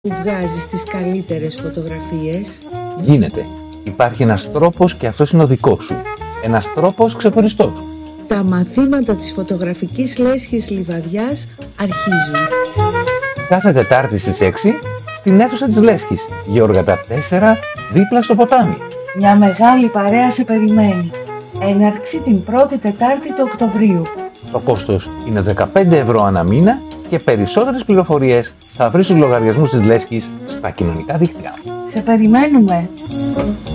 που βγάζεις τις καλύτερες φωτογραφίες? Γίνεται. Υπάρχει ένας τρόπος και αυτός είναι ο δικός σου. Ένας τρόπος ξεχωριστός. Τα μαθήματα της φωτογραφικής λέσχης Λιβαδιάς αρχίζουν. Κάθε Τετάρτη στις 6 στην αίθουσα της Λέσχης, Γεωργατά 4, δίπλα στο ποτάμι. Μια μεγάλη παρέα σε περιμένει. Έναρξη την πρώτη Τετάρτη του Οκτωβρίου. Το κόστος είναι 15 ευρώ ανά μήνα και περισσότερες πληροφορίες θα βρεις στους λογαριασμούς της Λέσχης στα κοινωνικά δίκτυα. Σε περιμένουμε!